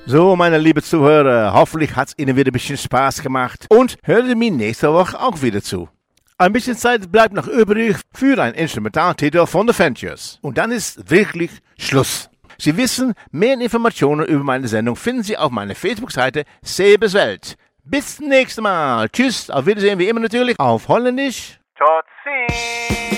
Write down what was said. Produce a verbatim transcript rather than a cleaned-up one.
So, meine lieben Zuhörer, hoffentlich hat es Ihnen wieder ein bisschen Spaß gemacht und hören Sie mir nächste Woche auch wieder zu. Ein bisschen Zeit bleibt noch übrig für einen Instrumentaltitel von The Ventures. Und dann ist wirklich Schluss. Sie wissen, mehr Informationen über meine Sendung finden Sie auf meiner Facebook-Seite Sebes Welt. Bis zum nächsten Mal. Tschüss, auf Wiedersehen wie immer natürlich auf Holländisch. Tot ziens!